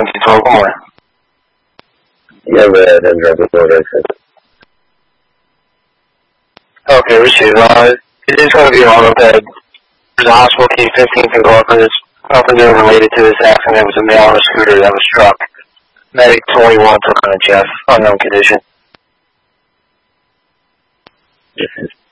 1712 more. Yeah, but I didn't drop the order. Okay, receive. It is going to be on moped. There's a hospital key 15 can go up for this. Nothing new related to this accident. It was a male on a scooter that was struck. Medic 21 for Jeff. Unknown condition. Yes.